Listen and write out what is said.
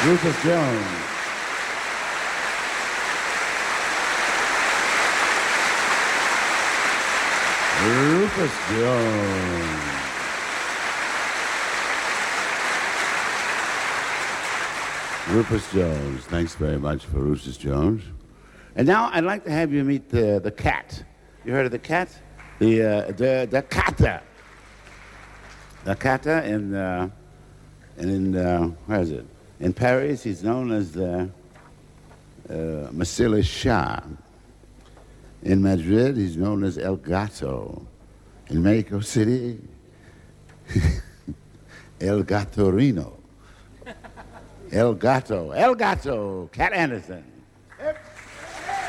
Rufus Jones. Rufus Jones. Rufus Jones. Thanks very much for Rufus Jones. And now I'd like to have you meet the cat. You heard of the cat? The Kata. The Kata in where is it? In Paris, he's known as the Monsieur Shah. In Madrid, he's known as El Gato. In Mexico City, El Gatorino. El Gato, Cat Anderson.